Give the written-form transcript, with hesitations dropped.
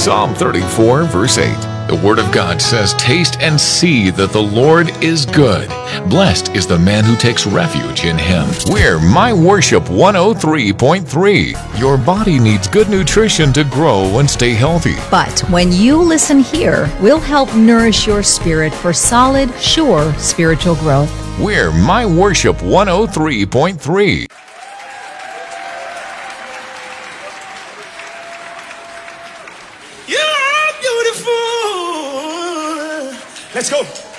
Psalm 34, verse 8. The Word of God says, "Taste and see that the Lord is good. Blessed is the man who takes refuge in Him." We're My Worship 103.3. Your body needs good nutrition to grow and stay healthy. But when you listen here, we'll help nourish your spirit for solid, sure spiritual growth. We're My Worship 103.3. You're beautiful. Let's go.